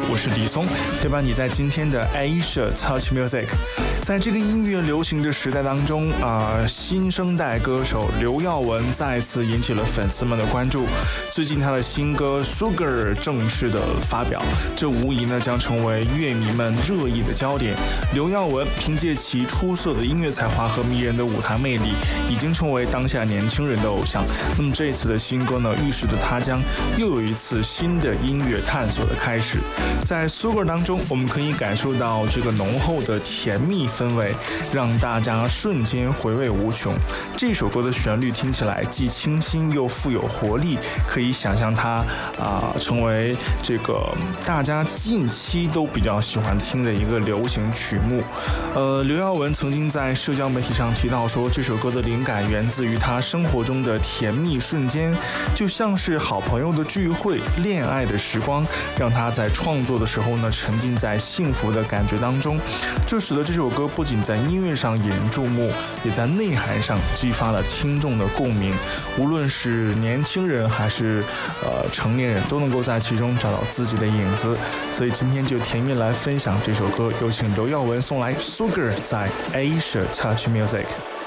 我是李松，陪伴你在今天的 Asia Touch Music。在这个音乐流行的时代当中新生代歌手刘耀文再次引起了粉丝们的关注。最近他的新歌 Sugar 正式的发表，这无疑呢将成为乐迷们热议的焦点。刘耀文凭借其出色的音乐才华和迷人的舞台魅力，已经成为当下年轻人的偶像。那么这一次的新歌呢，预示着他将又有一次新的音乐探索的开始。在 Sugar 当中，我们可以感受到这个浓厚的甜蜜氛围，让大家瞬间回味无穷。这首歌的旋律听起来既清新又富有活力，可以想象它成为这个大家近期都比较喜欢听的一个流行曲目。刘耀文曾经在社交媒体上提到说，这首歌的灵感源自于他生活中的甜蜜瞬间，就像是好朋友的聚会、恋爱的时光，让他在创作的时候呢，沉浸在幸福的感觉当中。这使得这首歌不仅在音乐上引人注目，也在内涵上激发了听众的共鸣。无论是年轻人还是成年人，都能够在其中找到自己的影子。所以今天就甜蜜来分享这首歌，有请刘耀文送来 Sugar 在 Asia Touch Music。